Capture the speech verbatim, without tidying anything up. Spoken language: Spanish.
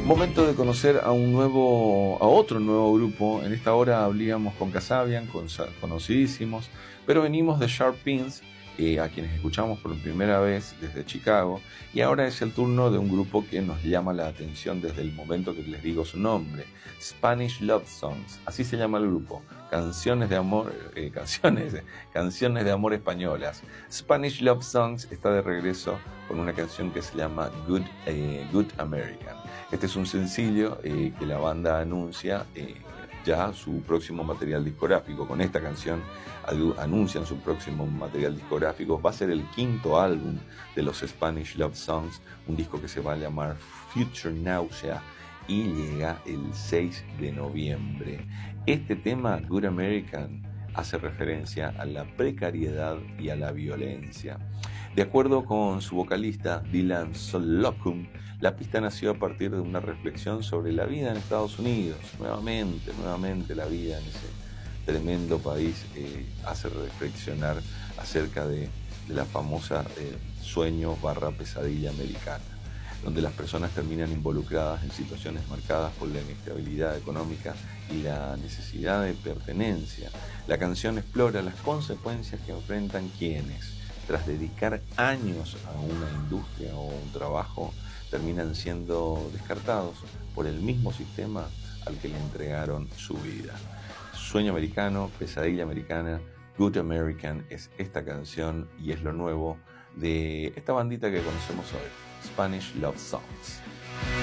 Momento de conocer a un nuevo, a otro nuevo grupo. En esta hora hablíamos con Kasabian, con, conocidísimos, pero venimos de Sharp Pins, eh, a quienes escuchamos por primera vez desde Chicago, y ahora es el turno de un grupo que nos llama la atención desde el momento que les digo su nombre, Spanish Love Songs, así se llama el grupo, canciones de amor, eh, canciones, canciones de amor españolas. Spanish Love Songs está de regreso con una canción que se llama Good, eh, Good American. Este es un sencillo eh, que la banda anuncia eh, ya su próximo material discográfico. Con esta canción anuncian su próximo material discográfico. Va a ser el quinto álbum de los Spanish Love Songs, un disco que se va a llamar Future Nausea y llega el seis de noviembre. Este tema, Good American, hace referencia a la precariedad y a la violencia. De acuerdo con su vocalista Dylan Slocum, la pista nació a partir de una reflexión sobre la vida en Estados Unidos. Nuevamente, nuevamente la vida en ese tremendo país eh, hace reflexionar acerca de, de la famosa eh, sueño barra pesadilla americana, donde las personas terminan involucradas en situaciones marcadas por la inestabilidad económica y la necesidad de pertenencia. La canción explora las consecuencias que enfrentan quienes, tras dedicar años a una industria o un trabajo, terminan siendo descartados por el mismo sistema al que le entregaron su vida. Sueño americano, pesadilla americana, Good American es esta canción y es lo nuevo de esta bandita que conocemos hoy, Spanish Love Songs.